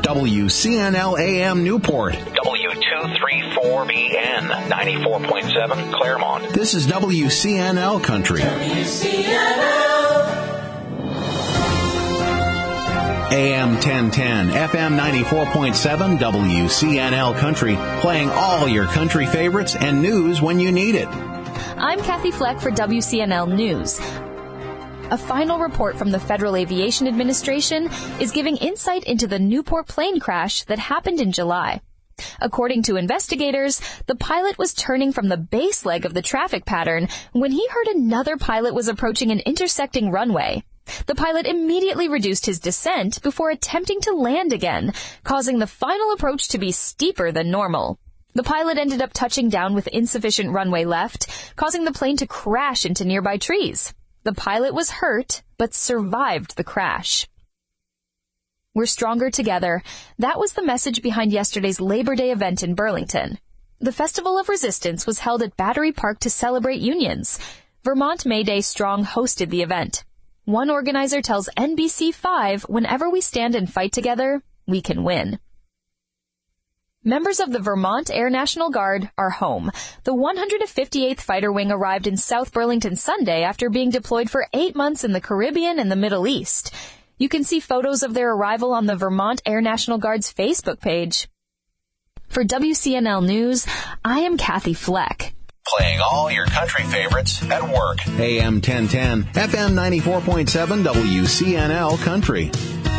WCNL AM Newport. W234BN, 94.7 Claremont. This is WCNL Country. AM 1010, FM 94.7, WCNL Country, playing all your country favorites and news when you need it. I'm Kathy Fleck for WCNL News. A final report from the Federal Aviation Administration is giving insight into the Newport plane crash that happened in July. According to investigators, the pilot was turning from the base leg of the traffic pattern when he heard another pilot was approaching an intersecting runway. The pilot immediately reduced his descent before attempting to land again, causing the final approach to be steeper than normal. The pilot ended up touching down with insufficient runway left, causing the plane to crash into nearby trees. The pilot was hurt, but survived the crash. We're stronger together. That was the message behind yesterday's Labor Day event in Burlington. The Festival of Resistance was held at Battery Park to celebrate unions. Vermont May Day Strong hosted the event. One organizer tells NBC5, whenever we stand and fight together, we can win. Members of the Vermont Air National Guard are home. The 158th Fighter Wing arrived in South Burlington Sunday after being deployed for 8 months in the Caribbean and the Middle East. You can see photos of their arrival on the Vermont Air National Guard's Facebook page. For WCNL News, I am Kathy Fleck. Playing all your country favorites at work. AM 1010, FM 94.7, WCNL Country.